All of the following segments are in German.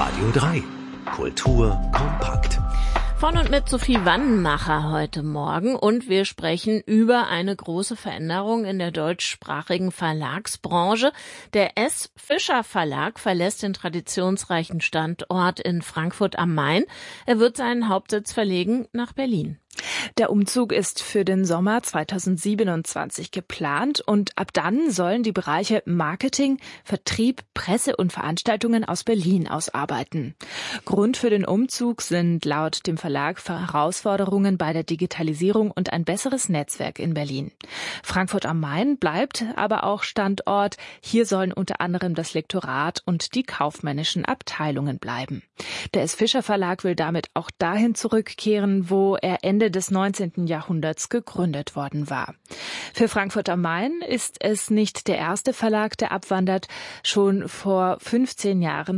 Radio 3. Kultur kompakt. Von und mit Sophie Wannmacher heute Morgen und wir sprechen über eine große Veränderung in der deutschsprachigen Verlagsbranche. Der S. Fischer Verlag verlässt den traditionsreichen Standort in Frankfurt am Main. Er wird seinen Hauptsitz verlegen nach Berlin. Der Umzug ist für den Sommer 2027 geplant und ab dann sollen die Bereiche Marketing, Vertrieb, Presse und Veranstaltungen aus Berlin ausarbeiten. Grund für den Umzug sind laut dem Verlag Herausforderungen bei der Digitalisierung und ein besseres Netzwerk in Berlin. Frankfurt am Main bleibt aber auch Standort. Hier sollen unter anderem das Lektorat und die kaufmännischen Abteilungen bleiben. Der S. Fischer Verlag will damit auch dahin zurückkehren, wo er Ende des 19. Jahrhunderts gegründet worden war. Für Frankfurt am Main ist es nicht der erste Verlag, der abwandert. Schon vor 16 Jahren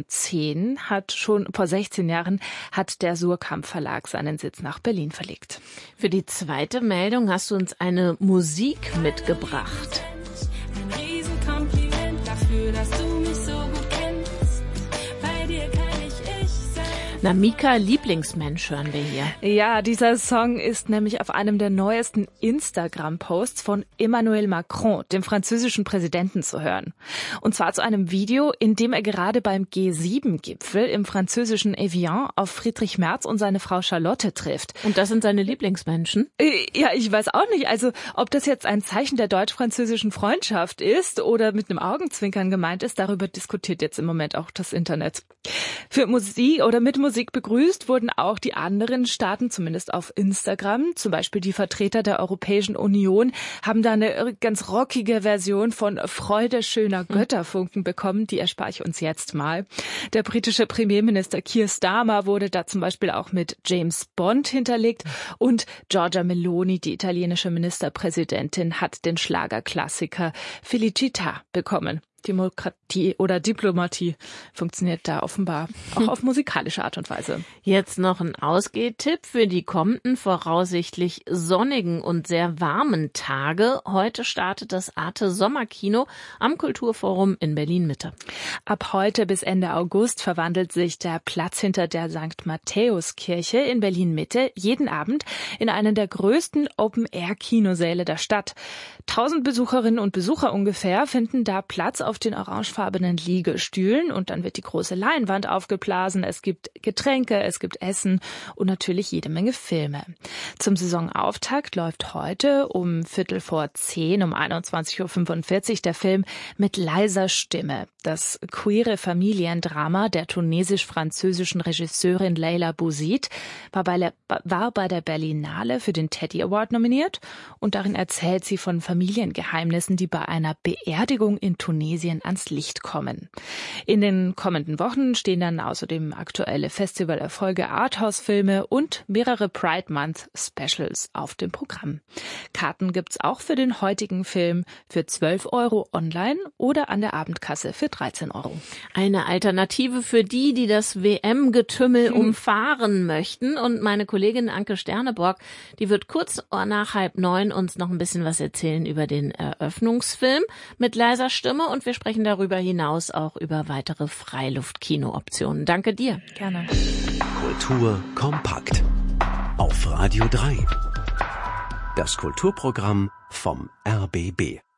hat der Suhrkamp Verlag seinen Sitz nach Berlin verlegt. Für die zweite Meldung hast du uns eine Musik mitgebracht. Ein Riesenkompliment dafür, dass du mich so gut kennst. Bei dir kann ich sein. Na, Mika, Lieblingsmensch hören wir hier. Ja, dieser Song ist nämlich auf einem der neuesten Instagram-Posts von Emmanuel Macron, dem französischen Präsidenten, zu hören. Und zwar zu einem Video, in dem er gerade beim G7-Gipfel im französischen Evian auf Friedrich Merz und seine Frau Charlotte trifft. Und das sind seine Lieblingsmenschen? Ja, ich weiß auch nicht. Also, ob das jetzt ein Zeichen der deutsch-französischen Freundschaft ist oder mit einem Augenzwinkern gemeint ist, darüber diskutiert jetzt im Moment auch das Internet. Für Musik oder mit Musik begrüßt wurden auch die anderen Staaten, zumindest auf Instagram. Zum Beispiel die Vertreter der Europäischen Union haben da eine ganz rockige Version von Freude schöner Götterfunken bekommen. Die erspare ich uns jetzt mal. Der britische Premierminister Keir Starmer wurde da zum Beispiel auch mit James Bond hinterlegt. Und Giorgia Meloni, die italienische Ministerpräsidentin, hat den Schlagerklassiker Felicità bekommen. Demokratie oder Diplomatie funktioniert da offenbar auch auf musikalische Art und Weise. Jetzt noch ein Ausgehtipp für die kommenden voraussichtlich sonnigen und sehr warmen Tage. Heute startet das Arte Sommerkino am Kulturforum in Berlin-Mitte. Ab heute bis Ende August verwandelt sich der Platz hinter der St. Matthäuskirche in Berlin-Mitte jeden Abend in einen der größten Open-Air-Kinosäle der Stadt. 1000 Besucherinnen und Besucher ungefähr finden da Platz auf den orangefarbenen Liegestühlen und dann wird die große Leinwand aufgeblasen. Es gibt Getränke, es gibt Essen und natürlich jede Menge Filme. Zum Saisonauftakt läuft heute um 9:15 um 21:45 Uhr der Film Mit leiser Stimme. Das queere Familiendrama der tunesisch-französischen Regisseurin Leila Bouzid war bei der Berlinale für den Teddy Award nominiert und darin erzählt sie von Familiengeheimnissen, die bei einer Beerdigung in Tunesien ans Licht kommen. In den kommenden Wochen stehen dann außerdem aktuelle Festivalerfolge, Arthouse-Filme und mehrere Pride Month Specials auf dem Programm. Karten gibt's auch für den heutigen Film für 12 € online oder an der Abendkasse für 13 €. Eine Alternative für die, die das WM-Getümmel umfahren möchten. Und meine Kollegin Anke Sterneborg, die wird kurz nach 8:30 uns noch ein bisschen was erzählen über den Eröffnungsfilm mit leiser Stimme. Und wir sprechen darüber hinaus auch über weitere Freiluftkino-Optionen. Danke dir. Gerne. Kultur kompakt. Auf Radio 3. Das Kulturprogramm vom RBB.